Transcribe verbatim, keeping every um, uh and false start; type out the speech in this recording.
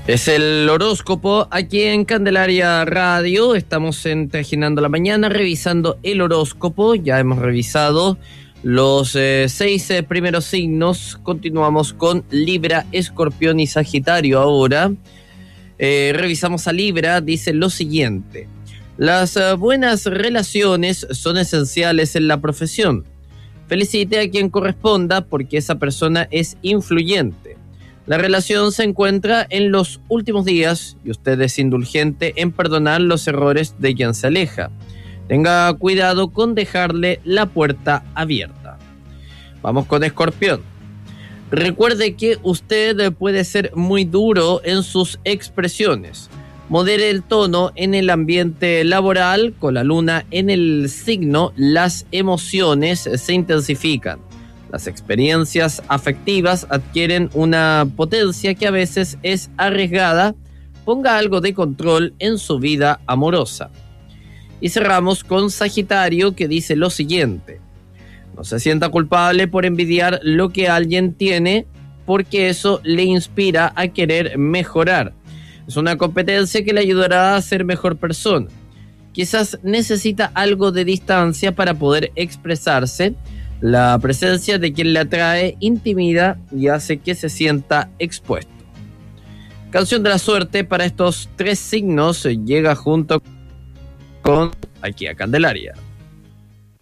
Es el horóscopo aquí en Candelaria Radio. Estamos en Trajinando la Mañana revisando el horóscopo. Ya hemos revisado los eh, seis eh, primeros signos. Continuamos con Libra, Escorpión y Sagitario ahora. Eh, revisamos a Libra. Dice lo siguiente: las uh, buenas relaciones son esenciales en la profesión. Felicite a quien corresponda porque esa persona es influyente. La relación se encuentra en los últimos días y usted es indulgente en perdonar los errores de quien se aleja. Tenga cuidado con dejarle la puerta abierta. Vamos con Escorpión. Recuerde que usted puede ser muy duro en sus expresiones. Modere el tono en el ambiente laboral. Con la luna en el signo, las emociones se intensifican. Las experiencias afectivas adquieren una potencia que a veces es arriesgada. Ponga algo de control en su vida amorosa. Y cerramos con Sagitario, que dice lo siguiente: no se sienta culpable por envidiar lo que alguien tiene, porque eso le inspira a querer mejorar. Es una competencia que le ayudará a ser mejor persona. Quizás necesita algo de distancia para poder expresarse. La presencia de quien le atrae intimida y hace que se sienta expuesto. Canción de la suerte para estos tres signos llega junto con aquí a Candelaria.